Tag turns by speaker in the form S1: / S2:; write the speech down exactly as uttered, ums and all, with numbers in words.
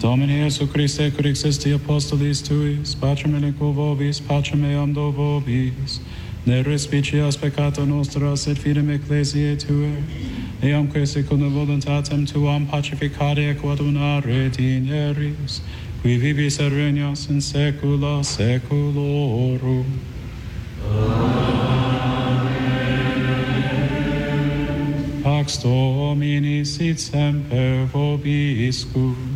S1: Domini Iesu Christe, cur existi apostolis tuis, pacem eliquo vobis, pacem eam do vobis, ne respicias peccata nostra, sed fidem ecclesiae Tuae, eamque secundum voluntatem Tuam pacificare et adunare dineris, qui vivis et regnas in saecula saeculorum. Pax Domini sit semper vobiscum.